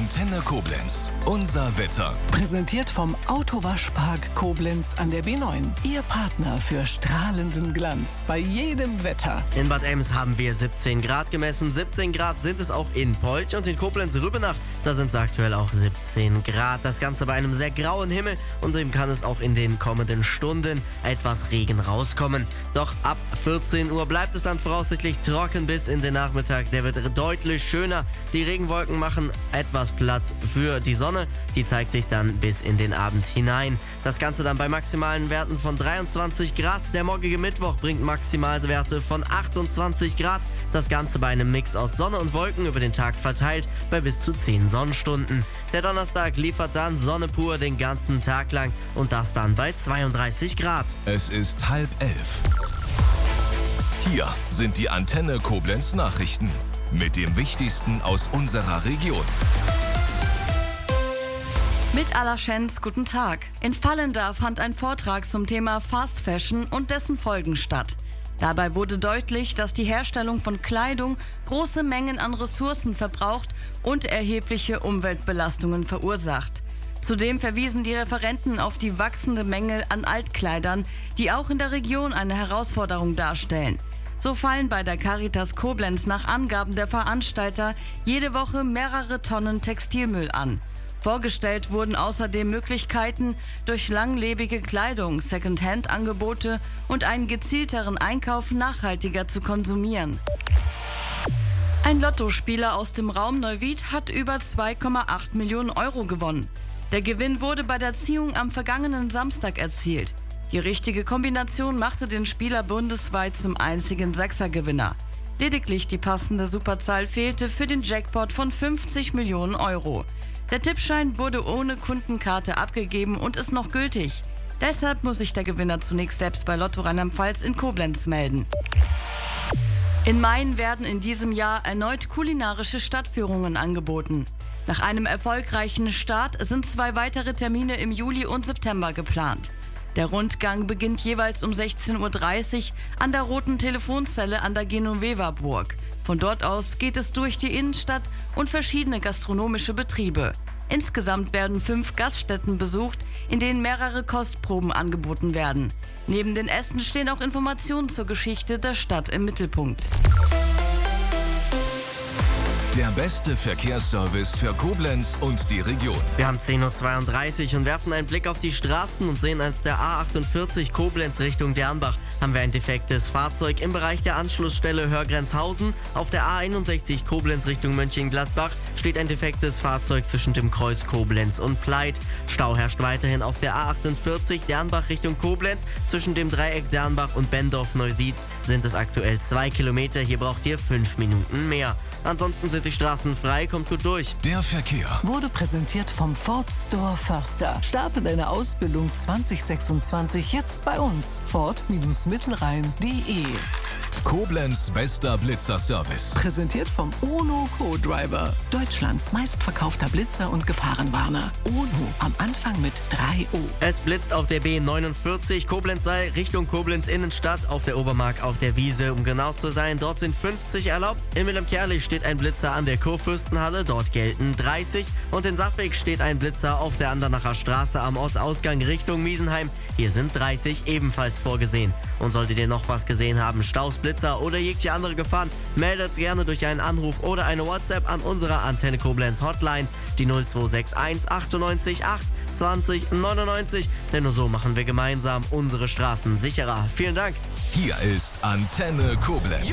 Antenne Koblenz. Unser Wetter. Präsentiert vom Autowaschpark Koblenz an der B9. Ihr Partner für strahlenden Glanz bei jedem Wetter. In Bad Ems haben wir 17 Grad gemessen. 17 Grad sind es auch in Polch und in Koblenz-Rübenach. Da sind es aktuell auch 17 Grad. Das Ganze bei einem sehr grauen Himmel und dem kann es auch in den kommenden Stunden etwas Regen rauskommen. Doch ab 14 Uhr bleibt es dann voraussichtlich trocken bis in den Nachmittag. Der wird deutlich schöner. Die Regenwolken machen etwas Platz für die Sonne. Die zeigt sich dann bis in den Abend hinein. Das Ganze dann bei maximalen Werten von 23 Grad. Der morgige Mittwoch bringt Maximalwerte von 28 Grad. Das Ganze bei einem Mix aus Sonne und Wolken über den Tag verteilt bei bis zu 10 Sonnenstunden. Der Donnerstag liefert dann Sonne pur den ganzen Tag lang und das dann bei 32 Grad. Es ist 10:30. Hier sind die Antenne Koblenz Nachrichten mit dem Wichtigsten aus unserer Region. Mit aller Schenz, guten Tag. In Vallendar fand ein Vortrag zum Thema Fast Fashion und dessen Folgen statt. Dabei wurde deutlich, dass die Herstellung von Kleidung große Mengen an Ressourcen verbraucht und erhebliche Umweltbelastungen verursacht. Zudem verwiesen die Referenten auf die wachsende Menge an Altkleidern, die auch in der Region eine Herausforderung darstellen. So fallen bei der Caritas Koblenz nach Angaben der Veranstalter jede Woche mehrere Tonnen Textilmüll an. Vorgestellt wurden außerdem Möglichkeiten, durch langlebige Kleidung, Second-Hand-Angebote und einen gezielteren Einkauf nachhaltiger zu konsumieren. Ein Lottospieler aus dem Raum Neuwied hat über 2,8 Millionen Euro gewonnen. Der Gewinn wurde bei der Ziehung am vergangenen Samstag erzielt. Die richtige Kombination machte den Spieler bundesweit zum einzigen Sechsergewinner. Lediglich die passende Superzahl fehlte für den Jackpot von 50 Millionen Euro. Der Tippschein wurde ohne Kundenkarte abgegeben und ist noch gültig. Deshalb muss sich der Gewinner zunächst selbst bei Lotto Rheinland-Pfalz in Koblenz melden. In Main werden in diesem Jahr erneut kulinarische Stadtführungen angeboten. Nach einem erfolgreichen Start sind 2 weitere Termine im Juli und September geplant. Der Rundgang beginnt jeweils um 16:30 Uhr an der Roten Telefonzelle an der Genoveva-Burg. Von dort aus geht es durch die Innenstadt und verschiedene gastronomische Betriebe. Insgesamt werden 5 Gaststätten besucht, in denen mehrere Kostproben angeboten werden. Neben den Essen stehen auch Informationen zur Geschichte der Stadt im Mittelpunkt. Der beste Verkehrsservice für Koblenz und die Region. Wir haben 10:32 Uhr und werfen einen Blick auf die Straßen und sehen auf der A48 Koblenz Richtung Dernbach haben wir ein defektes Fahrzeug im Bereich der Anschlussstelle Hörgrenzhausen. Auf der A61 Koblenz Richtung Mönchengladbach steht ein defektes Fahrzeug zwischen dem Kreuz Koblenz und Pleit. Stau herrscht weiterhin auf der A48 Dernbach Richtung Koblenz. Zwischen dem Dreieck Dernbach und Bendorf-Neusied sind es aktuell 2 Kilometer. Hier braucht ihr 5 Minuten mehr. Ansonsten sind die Straßen frei, kommt gut durch. Der Verkehr Wurde präsentiert vom Ford Store Förster. Starte deine Ausbildung 2026 jetzt bei uns. Ford-Mittelrhein.de. Koblenz bester Blitzerservice. Präsentiert vom Ono Co-Driver. Deutschlands meistverkaufter Blitzer und Gefahrenwarner. Ono am Anfang mit 3O. Es blitzt auf der B49 Koblenz-Seil Richtung Koblenz Innenstadt, auf der Obermark auf der Wiese, um genau zu sein. Dort sind 50 erlaubt. In Wilhelmkerlich steht ein Blitzer an der Kurfürstenhalle, dort gelten 30. Und in Safwig steht ein Blitzer auf der Andernacher Straße am Ortsausgang Richtung Miesenheim. Hier sind 30 ebenfalls vorgesehen. Und solltet ihr noch was gesehen haben, Staus, Blitzer oder jegliche andere Gefahren, meldet gerne durch einen Anruf oder eine WhatsApp an unserer Antenne Koblenz Hotline, die 0261 98 8 20 99. Denn nur so machen wir gemeinsam unsere Straßen sicherer. Vielen Dank. Hier ist Antenne Koblenz.